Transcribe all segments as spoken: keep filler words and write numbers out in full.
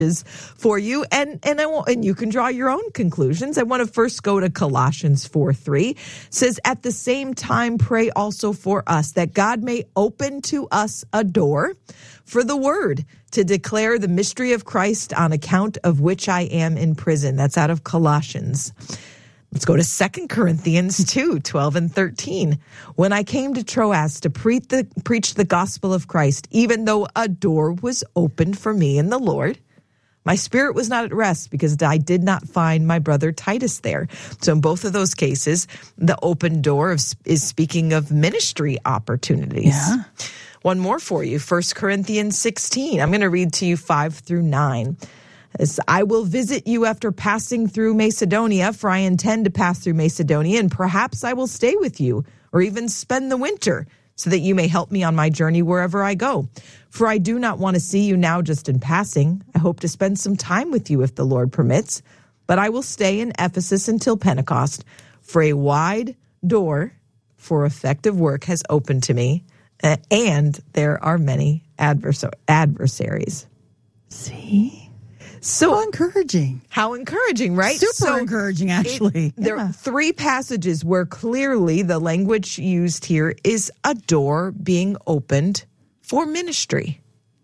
for you, and and I want, and you can draw your own conclusions. I want to first go to Colossians four three. It says, at the same time, pray also for us, that God may open to us a door for the word to declare the mystery of Christ, on account of which I am in prison. That's out of Colossians. Let's go to Second Corinthians two, twelve and thirteen. When I came to Troas to preach the, preach the gospel of Christ, even though a door was opened for me in the Lord, my spirit was not at rest, because I did not find my brother Titus there. So in both of those cases, the open door is speaking of ministry opportunities. Yeah. One more for you, First Corinthians sixteen. I'm going to read to you five through nine. As I will visit you after passing through Macedonia, for I intend to pass through Macedonia, and perhaps I will stay with you, or even spend the winter, so that you may help me on my journey wherever I go. For I do not want to see you now just in passing. I hope to spend some time with you if the Lord permits. But I will stay in Ephesus until Pentecost, for a wide door for effective work has opened to me, and there are many advers- adversaries. See? So How encouraging. How encouraging, right? Super so encouraging, actually. It, there yeah. are three passages where clearly the language used here is a door being opened for ministry.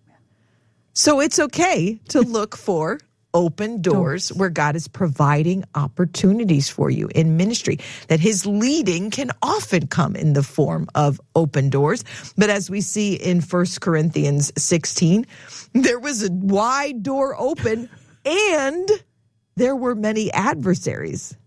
So it's okay to look for open doors, doors where God is providing opportunities for you in ministry, that his leading can often come in the form of open doors. But as we see in First Corinthians sixteen, there was a wide door open and there were many adversaries.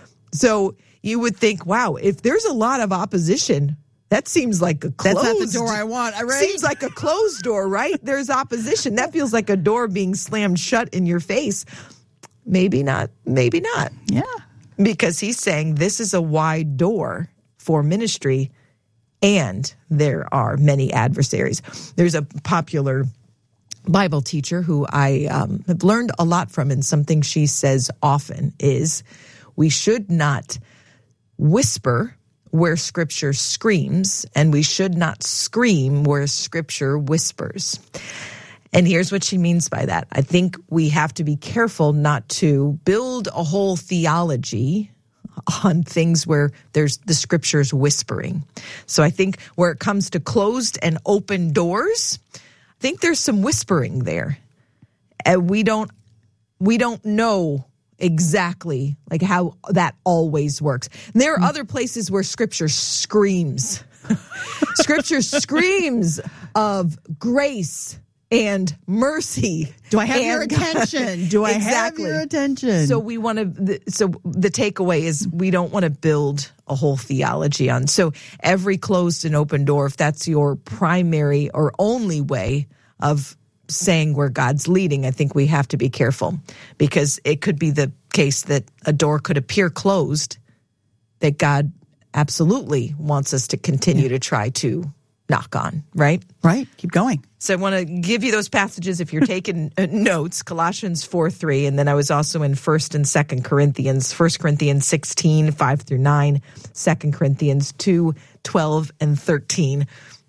So you would think, wow, if there's a lot of opposition, that seems like a closed... That's not the door I want, right? Seems like a closed door, right? There's opposition. That feels like a door being slammed shut in your face. Maybe not. Maybe not. Yeah. Because he's saying this is a wide door for ministry, and there are many adversaries. There's a popular Bible teacher who I um, have learned a lot from, and something she says often is, we should not whisper where Scripture screams, and we should not scream where Scripture whispers. And here's what she means by that. I think we have to be careful not to build a whole theology on things where there's the Scriptures whispering. So I think where it comes to closed and open doors, I think there's some whispering there. And we don't, we don't know exactly like how that always works. And there are other places where Scripture screams. Scripture screams of grace and mercy. Do I have and your attention? Do I exactly. have your attention? So we want to, so the takeaway is we don't want to build a whole theology on. So every closed and open door, if that's your primary or only way of saying where God's leading, I think we have to be careful, because it could be the case that a door could appear closed that God absolutely wants us to continue yeah. to try to knock on, right? Right. Keep going. So I want to give you those passages if you're taking notes, Colossians four three, and then I was also in First and Second Corinthians, First Corinthians sixteen, five through nine, Second Corinthians two, twelve and thirteen.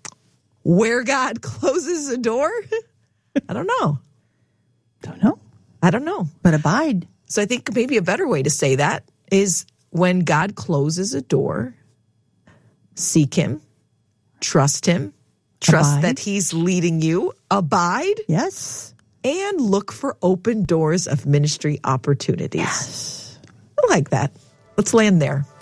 Where God closes a door, I don't know. Don't know. I don't know. But abide. So I think maybe a better way to say that is when God closes a door, seek him, trust him, trust abide. that he's leading you, abide. Yes. And look for open doors of ministry opportunities. Yes. I like that. Let's land there.